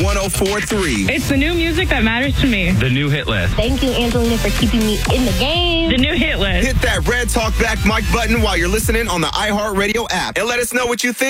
104.3. It's the new music that matters to me. The new hit list. Thank you, Angelina, for keeping me in the game. The new hit list. Hit that red talk back mic button while you're listening on the iHeartRadio app and let us know what you think.